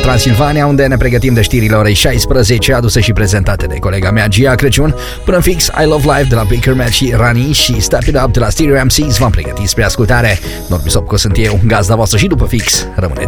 Transilvania, unde ne pregătim de știrile orei 16, aduse și prezentate de colega mea Gia Crăciun. Până fix, I Love Life de la Baker Matt și Rani și Step It Up de la Stereo MCs v-am pregătit spre ascultare. Norbi Sopco sunt eu, gazda voastră și după fix rămâneți